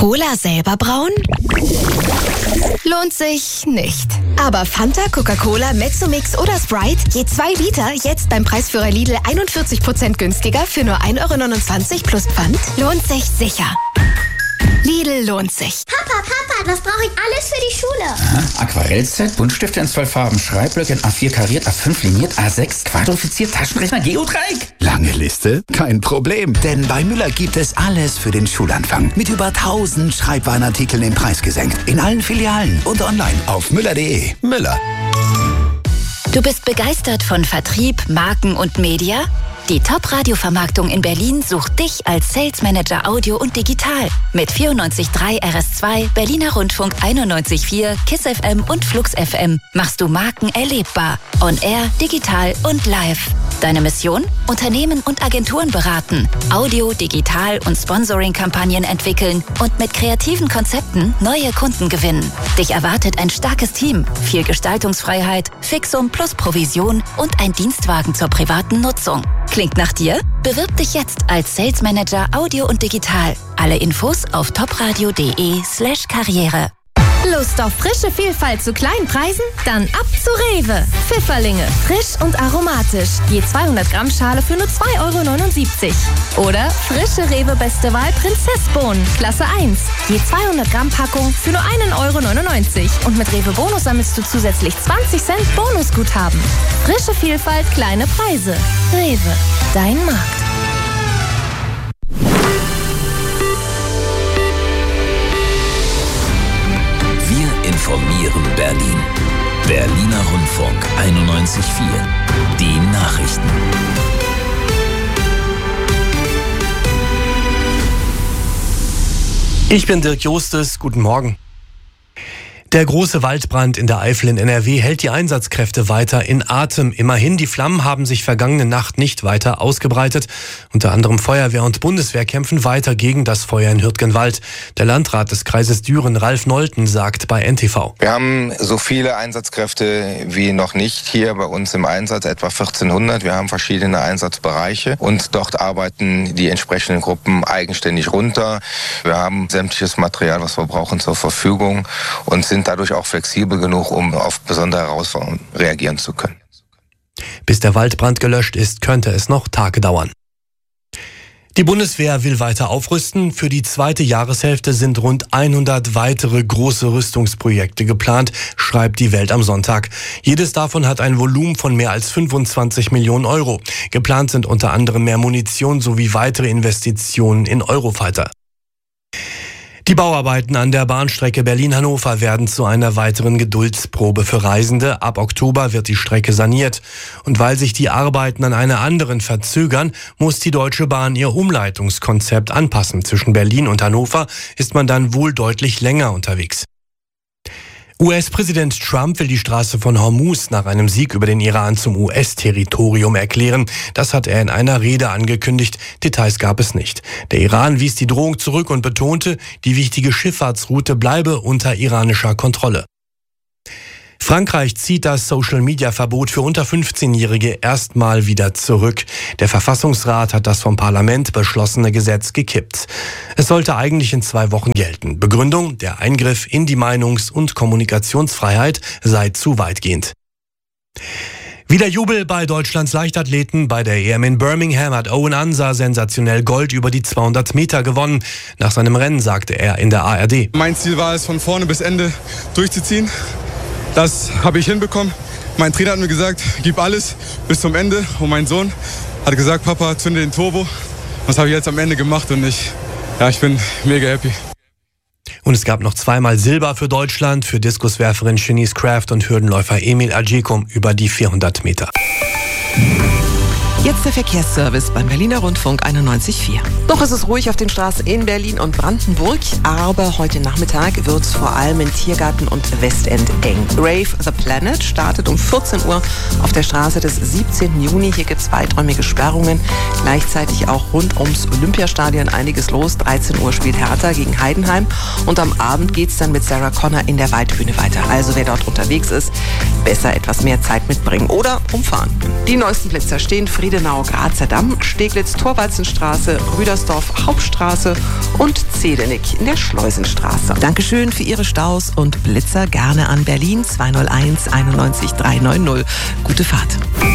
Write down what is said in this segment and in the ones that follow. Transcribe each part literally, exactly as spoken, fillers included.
Cola selber brauen? Lohnt sich nicht. Aber Fanta, Coca-Cola, Mezzomix oder Sprite, je zwei Liter, jetzt beim Preisführer Lidl einundvierzig Prozent günstiger für nur ein Euro neunundzwanzig plus Pfand, lohnt sich sicher. Lidl lohnt sich. Papa, Papa, was brauche ich alles für die Schule? Aha, Aquarellset, Buntstifte in zwölf Farben, Schreibblöcke in A vier kariert, A fünf liniert, A sechs quadrifiziert, Taschenrechner, Geodreieck. Lange Liste? Kein Problem, denn bei Müller gibt es alles für den Schulanfang. Mit über tausend Schreibwarenartikeln im Preis gesenkt. In allen Filialen und online auf müller punkt de. Müller. Du bist begeistert von Vertrieb, Marken und Media? Die Top-Radio-Vermarktung in Berlin sucht dich als Sales Manager Audio und Digital. Mit vierundneunzig Komma drei R S zwei, Berliner Rundfunk einundneunzig Komma vier, KISS F M und Flux F M machst du Marken erlebbar. On Air, digital und live. Deine Mission? Unternehmen und Agenturen beraten, Audio, Digital und Sponsoring-Kampagnen entwickeln und mit kreativen Konzepten neue Kunden gewinnen. Dich erwartet ein starkes Team, viel Gestaltungsfreiheit, Fixum plus Provision und ein Dienstwagen zur privaten Nutzung. Klingt nach dir? Bewirb dich jetzt als Sales Manager Audio und Digital. Alle Infos auf topradio.de slash Karriere. Lust auf frische Vielfalt zu kleinen Preisen? Dann ab zu Rewe. Pfifferlinge, frisch und aromatisch. Je zweihundert Gramm Schale für nur zwei Euro neunundsiebzig. Oder frische Rewe Beste Wahl Prinzessbohnen, Klasse eins. Je zweihundert Gramm Packung für nur einen Euro neunundneunzig. Und mit Rewe Bonus sammelst du zusätzlich zwanzig Cent Bonusguthaben. Frische Vielfalt, kleine Preise. Rewe, dein Markt. Informieren Berlin. Berliner Rundfunk einundneunzig Komma vier. Die Nachrichten. Ich bin Dirk Jostes. Guten Morgen. Der große Waldbrand in der Eifel in N R W hält die Einsatzkräfte weiter in Atem. Immerhin, die Flammen haben sich vergangene Nacht nicht weiter ausgebreitet. Unter anderem Feuerwehr und Bundeswehr kämpfen weiter gegen das Feuer in Hürtgenwald. Der Landrat des Kreises Düren, Ralf Nolten, sagt bei N T V. Wir haben so viele Einsatzkräfte wie noch nicht hier bei uns im Einsatz, etwa vierzehnhundert. Wir haben verschiedene Einsatzbereiche und dort arbeiten die entsprechenden Gruppen eigenständig runter. Wir haben sämtliches Material, was wir brauchen, zur Verfügung und sind dadurch auch flexibel genug, um auf besondere Herausforderungen reagieren zu können. Bis der Waldbrand gelöscht ist, könnte es noch Tage dauern. Die Bundeswehr will weiter aufrüsten. Für die zweite Jahreshälfte sind rund hundert weitere große Rüstungsprojekte geplant, schreibt die Welt am Sonntag. Jedes davon hat ein Volumen von mehr als fünfundzwanzig Millionen Euro. Geplant sind unter anderem mehr Munition sowie weitere Investitionen in Eurofighter. Die Bauarbeiten an der Bahnstrecke Berlin-Hannover werden zu einer weiteren Geduldsprobe für Reisende. Ab Oktober wird die Strecke saniert. Und weil sich die Arbeiten an einer anderen verzögern, muss die Deutsche Bahn ihr Umleitungskonzept anpassen. Zwischen Berlin und Hannover ist man dann wohl deutlich länger unterwegs. U S-Präsident Trump will die Straße von Hormuz nach einem Sieg über den Iran zum U S-Territorium erklären. Das hat er in einer Rede angekündigt. Details gab es nicht. Der Iran wies die Drohung zurück und betonte, die wichtige Schifffahrtsroute bleibe unter iranischer Kontrolle. Frankreich zieht das Social-Media-Verbot für unter fünfzehnjährige erstmal wieder zurück. Der Verfassungsrat hat das vom Parlament beschlossene Gesetz gekippt. Es sollte eigentlich in zwei Wochen gelten. Begründung: der Eingriff in die Meinungs- und Kommunikationsfreiheit sei zu weitgehend. Wieder Jubel bei Deutschlands Leichtathleten. Bei der E M in Birmingham hat Owen Ansah sensationell Gold über die zweihundert Meter gewonnen. Nach seinem Rennen sagte er in der A R D: Mein Ziel war es, von vorne bis Ende durchzuziehen. Das habe ich hinbekommen. Mein Trainer hat mir gesagt, gib alles bis zum Ende. Und mein Sohn hat gesagt, Papa, zünde den Turbo. Das habe ich jetzt am Ende gemacht und ich, ja, ich bin mega happy. Und es gab noch zweimal Silber für Deutschland, für Diskuswerferin Shanice Kraft und Hürdenläufer Emil Ajekum über die vierhundert Meter. Jetzt der Verkehrsservice beim Berliner Rundfunk einundneunzig Komma vier. Noch ist es ruhig auf den Straßen in Berlin und Brandenburg, aber heute Nachmittag wird es vor allem in Tiergarten und Westend eng. Rave the Planet startet um vierzehn Uhr auf der Straße des siebzehnten Juni. Hier gibt es weiträumige Sperrungen. Gleichzeitig auch rund ums Olympiastadion einiges los. dreizehn Uhr spielt Hertha gegen Heidenheim und am Abend geht es dann mit Sarah Connor in der Waldbühne weiter. Also wer dort unterwegs ist, besser etwas mehr Zeit mitbringen oder umfahren. Die neuesten Blitzer stehen: Friedenau, Grazer Damm, Steglitz, Thorwaldsenstraße, Rüdersdorf, Hauptstraße und Zedernick in der Schleusenstraße. Dankeschön für Ihre Staus und Blitzer gerne an Berlin zwei null eins einundneunzig dreihundertneunzig. Gute Fahrt.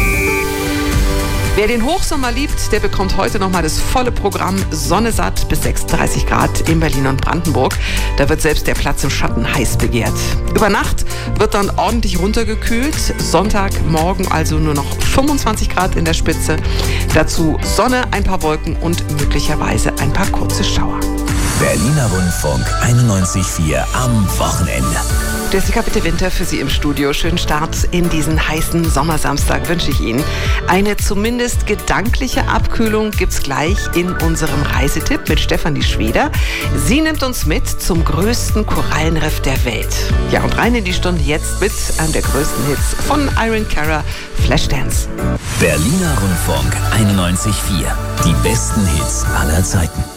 Wer den Hochsommer liebt, der bekommt heute nochmal das volle Programm. Sonne satt bis sechsunddreißig Grad in Berlin und Brandenburg. Da wird selbst der Platz im Schatten heiß begehrt. Über Nacht wird dann ordentlich runtergekühlt. Sonntagmorgen also nur noch fünfundzwanzig Grad in der Spitze. Dazu Sonne, ein paar Wolken und möglicherweise ein paar kurze Schauer. Berliner Rundfunk einundneunzig Komma vier am Wochenende. Jessica Bitte Winter für Sie im Studio. Schönen Start in diesen heißen Sommersamstag wünsche ich Ihnen. Eine zumindest gedankliche Abkühlung gibt's gleich in unserem Reisetipp mit Stefanie Schweder. Sie nimmt uns mit zum größten Korallenriff der Welt. Ja, und rein in die Stunde jetzt mit einem der größten Hits von Irene Cara, Flashdance. Berliner Rundfunk einundneunzig Komma vier. Die besten Hits aller Zeiten.